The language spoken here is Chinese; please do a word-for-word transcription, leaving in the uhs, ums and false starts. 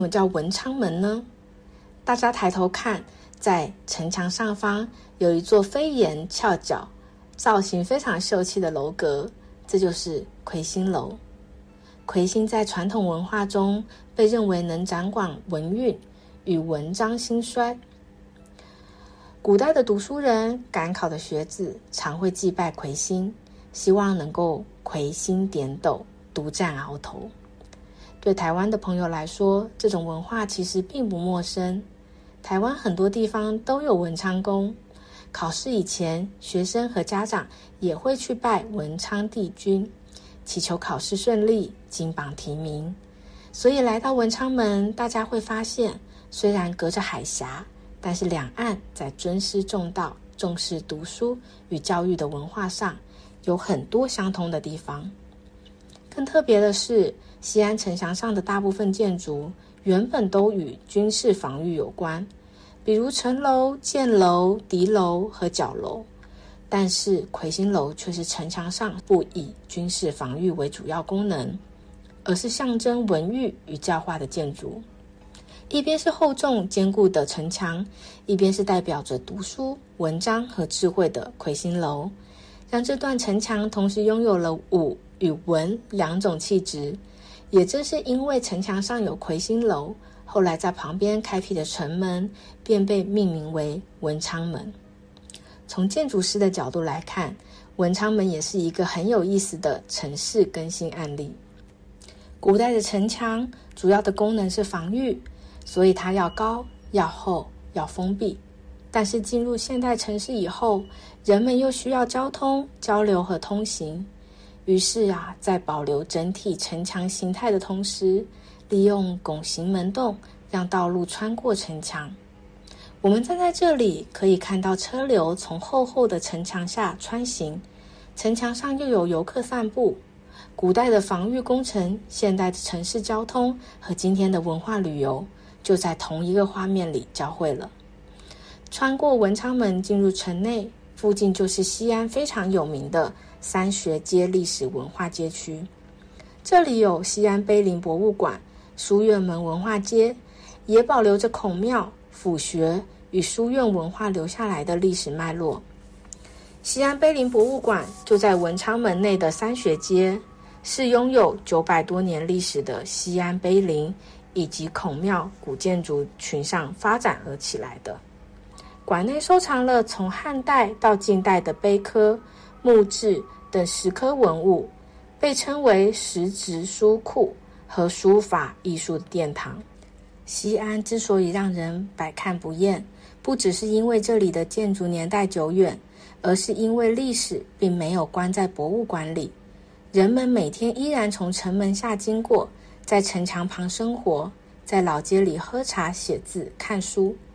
什么叫文昌门呢？大家抬头看，在城墙上方有一座飞檐翘角，造型非常秀气的楼阁，这就是魁星楼。魁星在传统文化中被认为能掌管文运与文章兴衰。古代的读书人、赶考的学子常会祭拜魁星，希望能够魁星点斗，独占鳌头。对台湾的朋友来说，这种文化其实并不陌生。台湾很多地方都有文昌宫，考试以前，学生和家长也会去拜文昌帝君，祈求考试顺利，金榜题名。所以来到文昌门，大家会发现，虽然隔着海峡，但是两岸在尊师重道、重视读书与教育的文化上，有很多相通的地方。更特别的是，西安城墙上的大部分建筑原本都与军事防御有关，比如城楼、箭楼、敌楼和角楼。但是魁星楼却是城墙上不以军事防御为主要功能，而是象征文育与教化的建筑。一边是厚重坚固的城墙，一边是代表着读书、文章和智慧的魁星楼，让这段城墙同时拥有了武与文两种气质。也正是因为城墙上有魁星楼，后来在旁边开辟的城门便被命名为文昌门。从建筑师的角度来看，文昌门也是一个很有意思的城市更新案例。古代的城墙主要的功能是防御，所以它要高、要厚、要封闭。但是进入现代城市以后，人们又需要交通、交流和通行。于是啊，在保留整体城墙形态的同时，利用拱形门洞让道路穿过城墙。我们站在这里，可以看到车流从厚厚的城墙下穿行，城墙上又有游客散步。古代的防御工程、现代的城市交通和今天的文化旅游，就在同一个画面里交汇了。穿过文昌门进入城内，附近就是西安非常有名的三学街历史文化街区。这里有西安碑林博物馆、书院门文化街，也保留着孔庙、府学与书院文化留下来的历史脉络。西安碑林博物馆就在文昌门内的三学街，是拥有九百多年历史的西安碑林以及孔庙古建筑群上发展而起来的。馆内收藏了从汉代到近代的碑刻、木质等石刻文物，被称为石质书库和书法艺术的殿堂。西安之所以让人百看不厌，不只是因为这里的建筑年代久远，而是因为历史并没有关在博物馆里，人们每天依然从城门下经过，在城墙旁生活，在老街里喝茶、写字、看书。